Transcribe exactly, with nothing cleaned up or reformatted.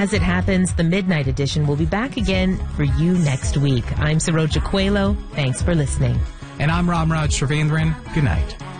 As it happens, the Midnight Edition will be back again for you next week. I'm Saroja Coelho. Thanks for listening. And I'm Ramraj Sravendran. Good night.